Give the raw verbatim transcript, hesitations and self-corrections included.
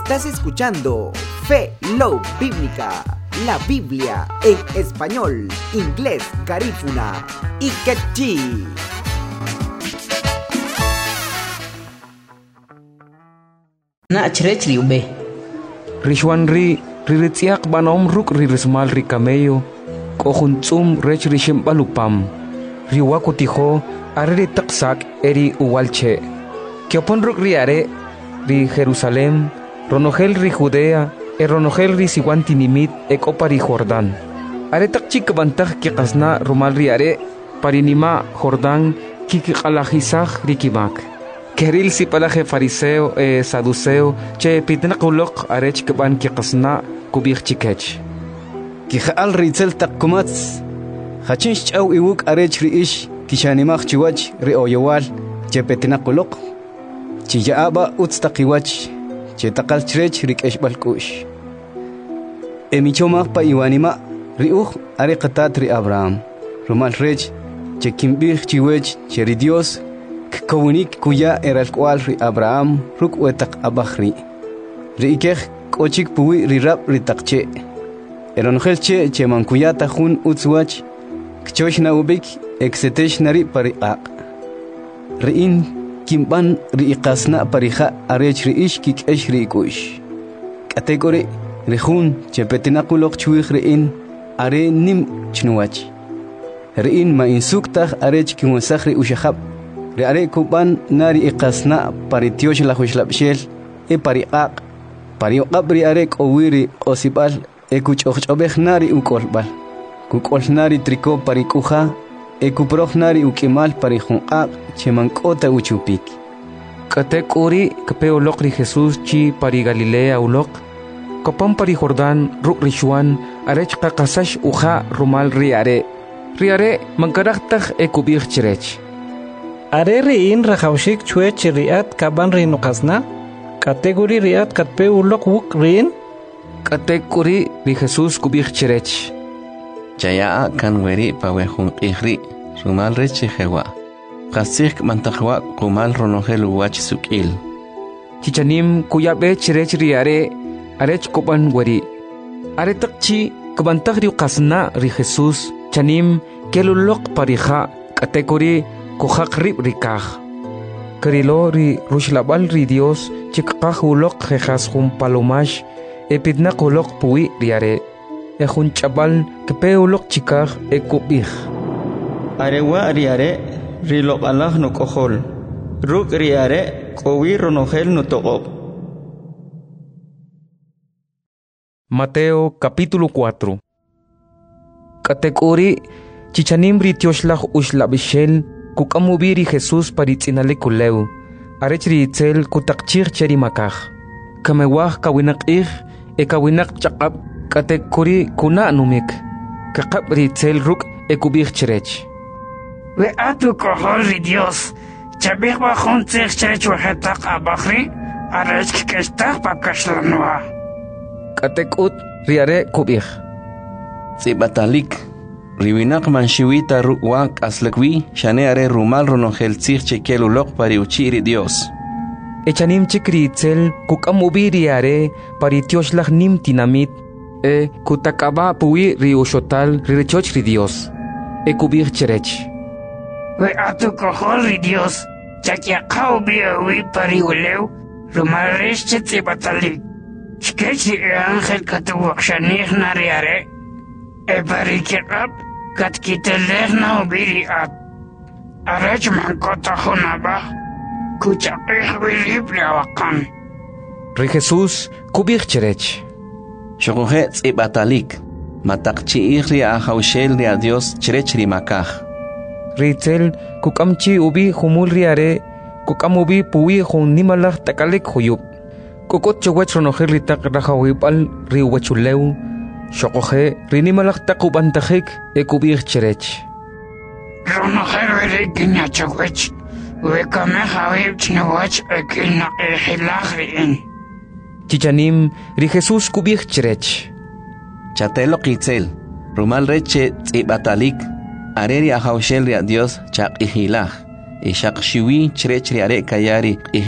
Estás escuchando Fe Love Bíblica, la Biblia en español, inglés, garífuna y quechí. Na chrech riube. Rishwan ri riritiak banom ruk rirismal ri camello. Kohuntsum rech rishim balupam. Riwakutiho arri taksak eri uwalche. Kiopon ruk riare ri Jerusalem. Ronogel ri Judea. E ronogel ri siwantinimit e kopari Jordan. Are takchik bantak kikasna rumal riare. Parinima Jordan kikikalajisaj rikimak. Keril si palaje fariseo e saduceo che pitnakulok arech kaban kikasna kubik chikech. Kihal ritzel takkumats. Hachinch au iwuk arech riish kishanimach chiwach ri oyowal che pitnakulok. Chiyaaba utstakiwach che takal chrech rikesh balkush. Emichomak pa iwanima riuch are qatat ri Abraham. Rumal rech che kimbich chiwech che ri Dios Kawunik kuya era el cual ri Abraham ruk wetak abahri. Ri ikech kochik puwi ri rap ri takche. Eron helche che man kuyata hun utswach. Kchosh na ubik exetesh nari pariqaq. Ri in kimban ri iqasna pariha arech ri ish kik esh ri kush. Kategori ri hun che petinakulok chuich ri in are nim chnuwach. Ri in ma insuktaj arech kimusach ri ushahab. Reare kuban nari iqasna paritiosh la hushlabshel e pariqaq parioqab riare qowiri osibal e kuchochobej nari ukolbal kukol nari triko parikuja e kuproj nari ukimal parijunqaq chemankota uchupik Kate kuri kapeolok ri Jesús chi pari Galilea ulok kopam pari Jordan ruk rishwan arech qaqasash uja rumal riare riare mankaraktaj e kubir chirech Are riin rajawshik chue chiriat kaban rin uqasna category riat katpe ulok wuk rin category ri Jesús kubik chirech Chaya kan weri pawehun qihri sumal rechi jewa qasik mantajwa kumal ronogel wach sukil Chichanim kuyabe chirech riare arech koban weri are takchi kabantag ri uqasna ri Jesús chanim kelulok parija category Kuhak rib rikah. Kerilo ri rushlabal ri Dios chikah ulok jejas hum palomash epidnak ulok puwi riare. E hun chabal kepe ulok chikah e kubih. Arewa riare rilok Allah no kohol. Ruk riare kowi ronogel no togob. Mateo capítulo cuatro. Categori chichanim ri tioshlah ushlabishel Kukamubiri Jesús paritzinale kuleu. Arechri itzel kutakchir cheri makaj. Kamewah kawinak ih e kawinak chakab katekuri kuna numik. Kakab ritzel ruk e kubih chirech. We atu kohol ri Dios. Chabih bajun tzich chirech wahetak abahri. Arech kikestak pakashlanua. Katekut riare kubih. Si batalik. Riwinak manshiwita ruwak aslakwi shane are rumal ronogel tsir chekelulok pari uchiri Dios. Echanim chikritzel kukamubiri are pari tioshlah nim tinamit e kutakaba puwi ri ushotal rirechoch ri Dios. E kubir cherech. We atu kohol ri Dios. Chakiakau biawi pari uleu rumal resh chetzi batalik. Chkechi e angel katuwak shanih nariare. E pari kirab. Kat kiteleh na ubiri at arach mankota hunaba kuchaqih bilibli awakan Ri Jesús kubir cherech Shokohe tzibatalik matakchi ri ahaushel ri a Dios cherech ri makaj Ritzel kukamchi ubi humul riare kukamubi puwi hun nimalach takalik huyub Kokot chawach ronogel ri tak rajawipal ri wachuleu Shokohe rinimalak takubantajik e kubir cherech. Ronogel veri kinyachawech. Wekame hawib chnawach e kina e hilagriin. Chichanim ri Jesús kubir cherech. Chatelo kitzel. Rumal reche tzibatalik. Areri ahaushel ri a Dios chak ihilaj. Ishak shiwi cherech ri are kayari